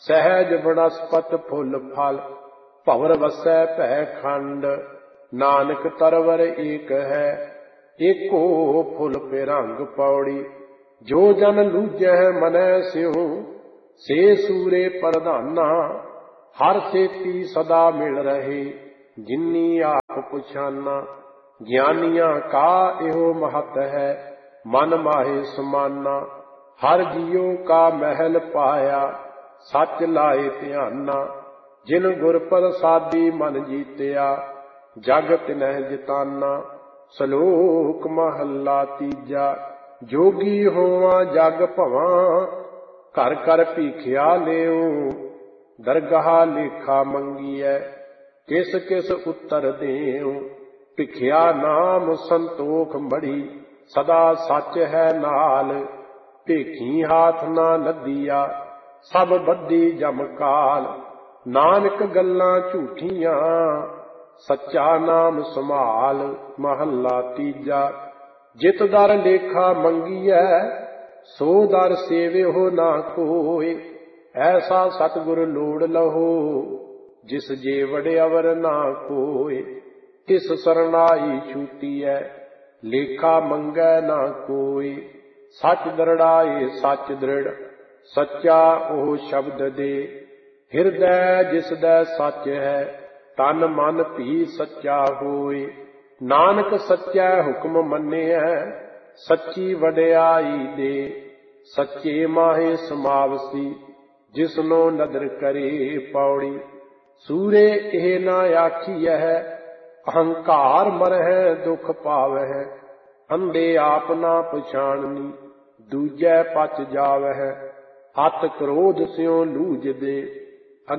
सहज बनस्पत फुल फल भंवर वसै भै खंड। नानक तरवर एक है एको फुल पे रंग पौड़ी। जो जन लूजै मनै स्यों से सूरे प्रधाना। हर सेती सदा मिल रहे जिन्नी आप पुछाना। ज्ञानियां का एहो महत है मन माहे समाना। हर जियो का महल पाया सच लाए ध्याना। जिन गुर प्रसादी मन जीतिया जग तिनह जिताना। सलोक महला तीजा जोगी होवा जग भवां। घर कर भीखिया लेओ दरगाह लेखा मंगीऐ। किस किस उत्तर देओ भिखिया नाम संतोख मड़ी। सदा सच है नाल भेखी हाथ ना लदिया। सब बद्धी जमकाल नानक गल्लां झूठियां। सच्चा नाम संभाल महला तीजा। जित दर लेखा मंगीऐ सो दर सेवियो ना कोय। ऐसा सतगुर लोड़ लहो जिस जे वड्यावर ना कोय। तिस सरनाई छूटी है लेखा मंगै ना कोय। सच दृढ़ाए सच दृढ़ सच्चा ओह शब्द दे। हिरदै जिसदै सच है तन मन भी सच्चा होय। नानक सच्चै हुक्म मन्निऐ सच्ची वड्याई दे। सच्चे माहे समावसी जिसनो नदर करे पौड़ी। सूरे एह ना आखियै अहंकार मरहै दुख पावै। अंधे आप ना पछाणनी दूजै पच जावै। अत क्रोध स्यों लूझ दे